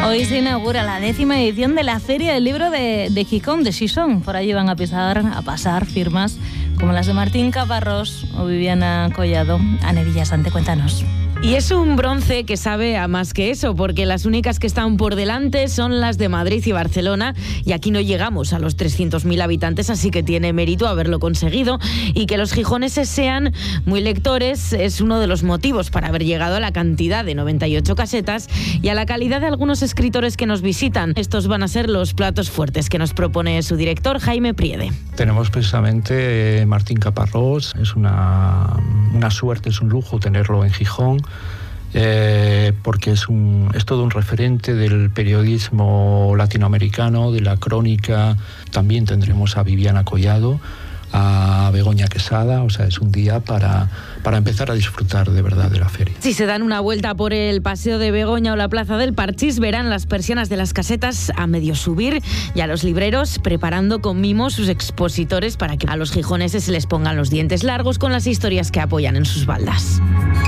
Hoy se inaugura la 10ª edición de la Feria del Libro de Gijón, de Xixón. Por allí van a pasar firmas como las de Martín Caparrós o Viviana Collado. Ane Villasante, cuéntanos. Y es un bronce que sabe a más que eso, porque las únicas que están por delante son las de Madrid y Barcelona, y aquí no llegamos a los 300.000 habitantes, así que tiene mérito haberlo conseguido. Y que los gijoneses sean muy lectores es uno de los motivos para haber llegado a la cantidad de 98 casetas y a la calidad de algunos escritores que nos visitan. Estos van a ser los platos fuertes que nos propone su director, Jaime Priede. Tenemos precisamente Martín Caparrós, es una suerte, es un lujo tenerlo en Gijón. Porque es todo un referente del periodismo latinoamericano, de la crónica. También tendremos a Viviana Collado, a Begoña Quesada, o sea, es un día para empezar a disfrutar de verdad de la feria. Si se dan una vuelta por el Paseo de Begoña o la Plaza del Parchís, verán las persianas de las casetas a medio subir y a los libreros preparando con mimo sus expositores para que a los gijoneses se les pongan los dientes largos con las historias que apoyan en sus baldas.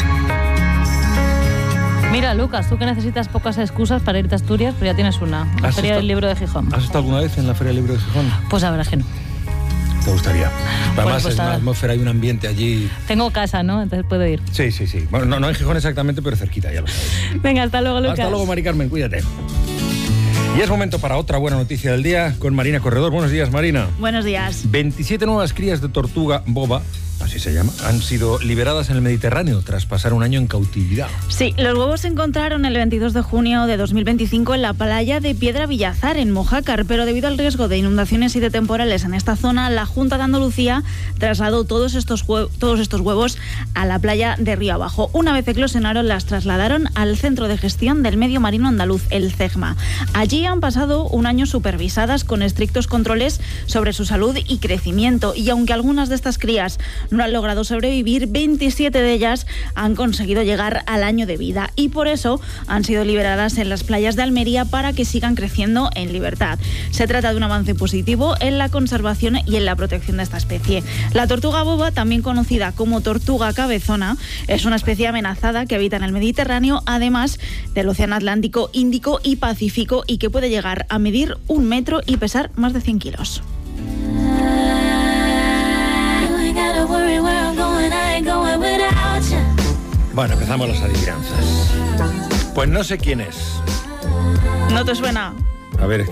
Mira, Lucas, tú que necesitas pocas excusas para irte a Asturias, pues ya tienes una. La Feria del Libro de Gijón. ¿Has estado alguna vez en la Feria del Libro de Gijón? Pues la verdad es que no. ¿Te gustaría? Además, pues es una atmósfera y un ambiente allí. Tengo casa, ¿no? Entonces puedo ir. Sí. Bueno, no en Gijón exactamente, pero cerquita, ya lo sabes. Venga, hasta luego, Lucas. Hasta luego, Mari Carmen, cuídate. Y es momento para otra buena noticia del día con Marina Corredor. Buenos días, Marina. Buenos días. 27 nuevas crías de tortuga boba, así se llama, han sido liberadas en el Mediterráneo tras pasar un año en cautividad. Sí, los huevos se encontraron el 22 de junio de 2025 en la playa de Piedra Villazar, en Mojácar, pero debido al riesgo de inundaciones y de temporales en esta zona, la Junta de Andalucía trasladó todos estos huevos a la playa de Río Abajo. Una vez eclosionaron, las trasladaron al Centro de Gestión del Medio Marino Andaluz, el CEGMA. Allí han pasado un año supervisadas con estrictos controles sobre su salud y crecimiento, y aunque algunas de estas crías no han logrado sobrevivir, 27 de ellas han conseguido llegar al año de vida y por eso han sido liberadas en las playas de Almería para que sigan creciendo en libertad. Se trata de un avance positivo en la conservación y en la protección de esta especie. La tortuga boba, también conocida como tortuga cabezona, es una especie amenazada que habita en el Mediterráneo, además del Océano Atlántico, Índico y Pacífico, y que puede llegar a medir 1 metro y pesar más de 100 kilos. Bueno, empezamos las adivinanzas. Pues no sé quién es. ¿No te suena? A ver,